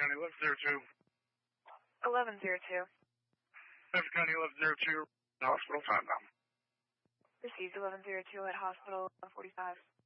County 1102. 1102. Bedford County 1102. Hospital timeout. Received 1102 at hospital 145.